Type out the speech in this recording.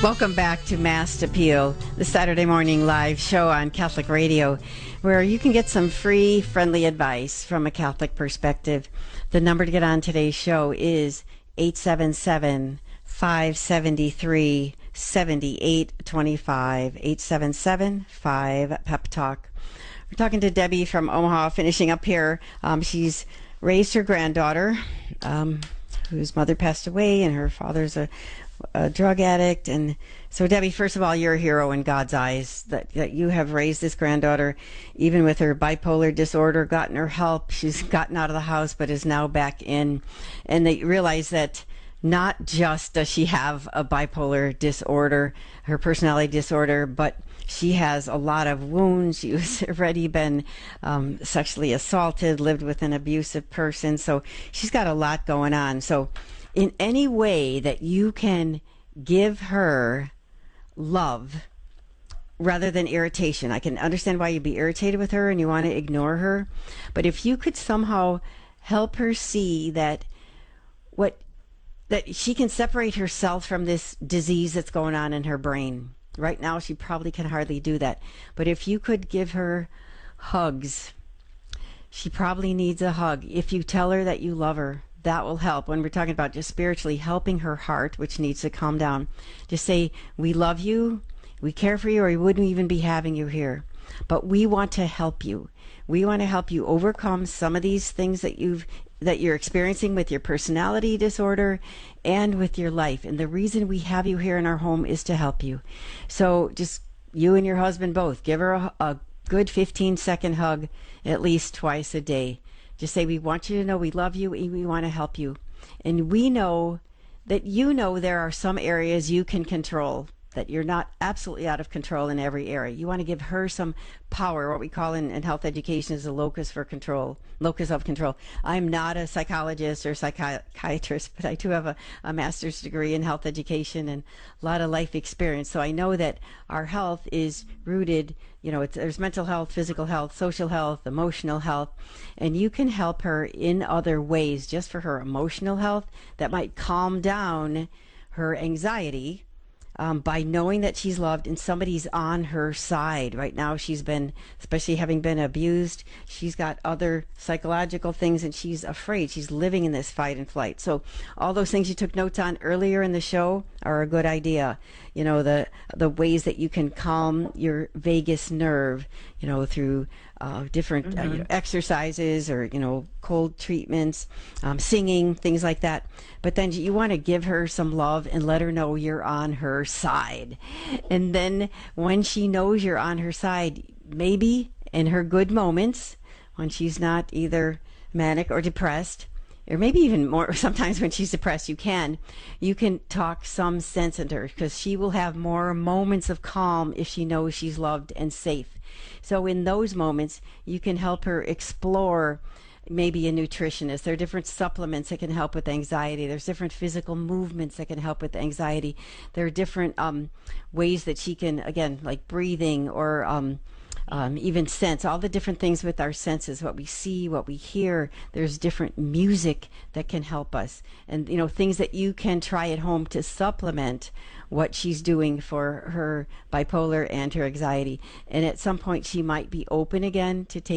Welcome back to Mass Appeal, the Saturday morning live show on Catholic Radio, where you can get some free, friendly advice from a Catholic perspective. The number to get on today's show is 877-573-7825, 877-5-PEP-TALK. We're talking to Debbie from Omaha, finishing up here. She's raised her granddaughter, whose mother passed away, and her father's a drug addict. And so, Debbie, first of all, you're a hero in God's eyes, that you have raised this granddaughter, even with her bipolar disorder, gotten her help. She's gotten out of the house, but is now back in. And they realize that not just does she have a bipolar disorder, her personality disorder, but she has a lot of wounds. She was already been sexually assaulted, lived with an abusive person. So she's got a lot going on. So in any way that you can give her love rather than irritation. I can understand why you'd be irritated with her and you want to ignore her. But if you could somehow help her see that that she can separate herself from this disease that's going on in her brain. Right now, she probably can hardly do that. But if you could give her hugs, she probably needs a hug. If you tell her that you love her, that will help. When we're talking about just spiritually helping her heart, which needs to calm down, just say, we love you, we care for you, or we wouldn't even be having you here. But we want to help you. We want to help you overcome some of these things that you're experiencing with your personality disorder and with your life. And the reason we have you here in our home is to help you. So just you and your husband both, give her a good 15-second hug at least twice a day. Just say, we want you to know we love you and we want to help you. And we know that there are some areas you can control, that you're not absolutely out of control in every area. You want to give her some power. What we call in health education is a locus of control. I'm not a psychologist or psychiatrist, but I do have a master's degree in health education and a lot of life experience. So I know that our health is rooted, there's mental health, physical health, social health, emotional health, and you can help her in other ways just for her emotional health that might calm down her anxiety. By knowing that she's loved and somebody's on her side. Right now she's been, especially having been abused, she's got other psychological things and she's afraid. She's living in this fight and flight. So all those things you took notes on earlier in the show are a good idea. The ways that you can calm your vagus nerve, through different exercises or, cold treatments, singing, things like that. But then you want to give her some love and let her know you're on her side. And then when she knows you're on her side, maybe in her good moments, when she's not either manic or depressed, or maybe even more, sometimes when she's depressed, you can talk some sense into her, because she will have more moments of calm if she knows she's loved and safe. So in those moments, you can help her explore maybe a nutritionist. There are different supplements that can help with anxiety. There's different physical movements that can help with anxiety. There are different ways that she can, again, like breathing or even sense, all the different things with our senses, what we see, what we hear. There's different music that can help us, and things that you can try at home to supplement what she's doing for her bipolar and her anxiety. And at some point she might be open again to take